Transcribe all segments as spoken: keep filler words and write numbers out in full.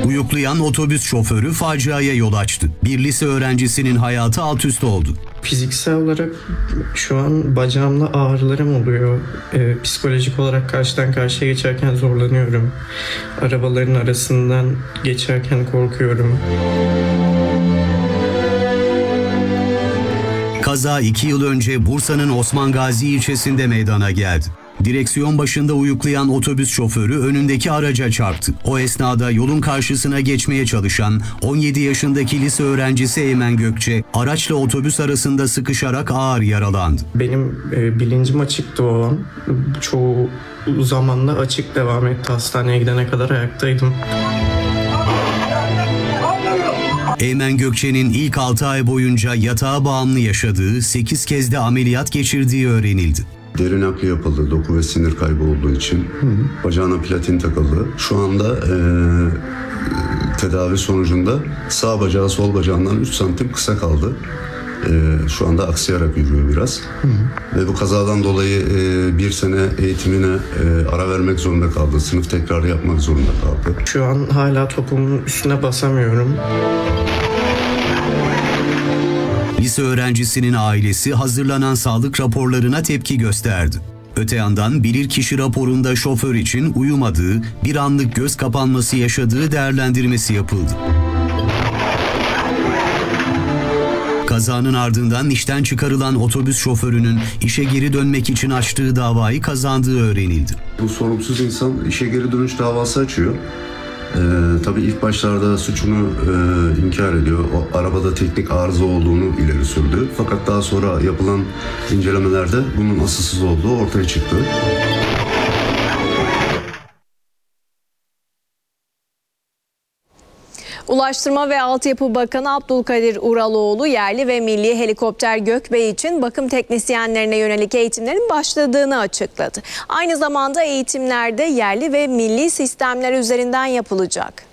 Uyuklayan otobüs şoförü faciaya yol açtı. Bir lise öğrencisinin hayatı alt üst oldu. Fiziksel olarak şu an bacağımda ağrılarım oluyor. Ee, psikolojik olarak karşıdan karşıya geçerken zorlanıyorum. Arabaların arasından geçerken korkuyorum. Kaza iki yıl önce Bursa'nın Osman Gazi ilçesinde meydana geldi. Direksiyon başında uyuklayan otobüs şoförü önündeki araca çarptı. O esnada yolun karşısına geçmeye çalışan on yedi yaşındaki lise öğrencisi Eymen Gökçe, araçla otobüs arasında sıkışarak ağır yaralandı. Benim e, bilincim açıktı o an. Çoğu zamanla açık devam etti. Hastaneye gidene kadar ayaktaydım. Eymen Gökçe'nin ilk altı ay boyunca yatağa bağımlı yaşadığı, sekiz kez de ameliyat geçirdiği öğrenildi. Deri nakli yapıldı doku ve sinir kaybı olduğu için. Hı hı. Bacağına platin takıldı. Şu anda e, tedavi sonucunda sağ bacağı sol bacağından üç santim kısa kaldı. E, şu anda aksayarak yürüyor biraz. Hı hı. Ve bu kazadan dolayı e, bir sene eğitimine e, ara vermek zorunda kaldı. Sınıf tekrarı yapmak zorunda kaldı. Şu an hala topumun üstüne basamıyorum. Lise öğrencisinin ailesi hazırlanan sağlık raporlarına tepki gösterdi. Öte yandan bilirkişi raporunda şoför için uyumadığı, bir anlık göz kapanması yaşadığı değerlendirmesi yapıldı. Kazanın ardından işten çıkarılan otobüs şoförünün işe geri dönmek için açtığı davayı kazandığı öğrenildi. Bu sorumsuz insan işe geri dönüş davası açıyor. Ee, tabii ilk başlarda suçunu e, inkar ediyor. O arabada teknik arıza olduğunu ileri sürdü. Fakat daha sonra yapılan incelemelerde bunun asılsız olduğu ortaya çıktı. Ulaştırma ve Altyapı Bakanı Abdülkadir Uraloğlu yerli ve milli helikopter Gökbey için bakım teknisyenlerine yönelik eğitimlerin başladığını açıkladı. Aynı zamanda eğitimlerde yerli ve milli sistemler üzerinden yapılacak.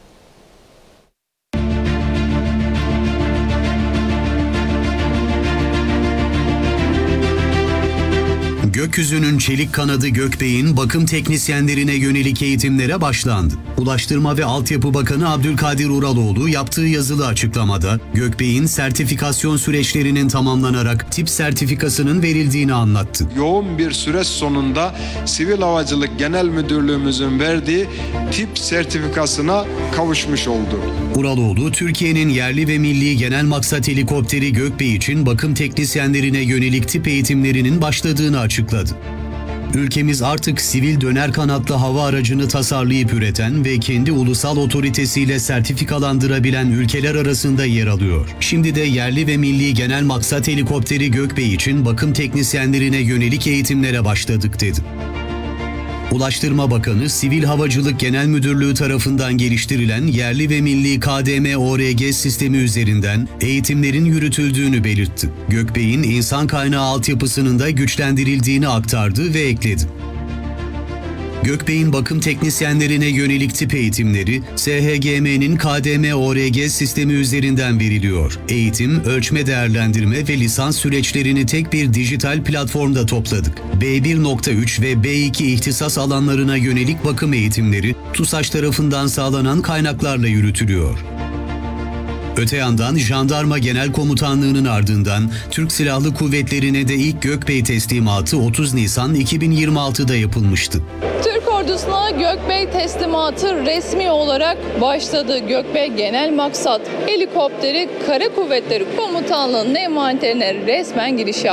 Gökyüzünün çelik kanadı Gökbey'in bakım teknisyenlerine yönelik eğitimlere başlandı. Ulaştırma ve Altyapı Bakanı Abdülkadir Uraloğlu yaptığı yazılı açıklamada Gökbey'in sertifikasyon süreçlerinin tamamlanarak tip sertifikasının verildiğini anlattı. Yoğun bir süreç sonunda Sivil Havacılık Genel Müdürlüğümüzün verdiği tip sertifikasına kavuşmuş oldu. Uraloğlu, Türkiye'nin yerli ve milli genel maksat helikopteri Gökbey için bakım teknisyenlerine yönelik tip eğitimlerinin başladığını açıkladı. Ülkemiz artık sivil döner kanatlı hava aracını tasarlayıp üreten ve kendi ulusal otoritesiyle sertifikalandırabilen ülkeler arasında yer alıyor. Şimdi de yerli ve milli genel maksat helikopteri Gökbey için bakım teknisyenlerine yönelik eğitimlere başladık dedi. Ulaştırma Bakanı, Sivil Havacılık Genel Müdürlüğü tarafından geliştirilen yerli ve milli K D M O R G sistemi üzerinden eğitimlerin yürütüldüğünü belirtti. Gökbey'in insan kaynağı altyapısının da güçlendirildiğini aktardı ve ekledi. Gökbey'in bakım teknisyenlerine yönelik tip eğitimleri S H G M'nin K D M O R G sistemi üzerinden veriliyor. Eğitim, ölçme değerlendirme ve lisans süreçlerini tek bir dijital platformda topladık. B bir nokta üç ve B iki ihtisas alanlarına yönelik bakım eğitimleri TUSAŞ tarafından sağlanan kaynaklarla yürütülüyor. Öte yandan Jandarma Genel Komutanlığı'nın ardından Türk Silahlı Kuvvetleri'ne de ilk Gökbey teslimatı otuz Nisan iki bin yirmi altıda yapılmıştı. Türk ordusuna Gökbey teslimatı resmi olarak başladı. Gökbey Genel Maksat helikopteri Kara Kuvvetleri Komutanlığı'nın envanterine resmen giriş yaptı.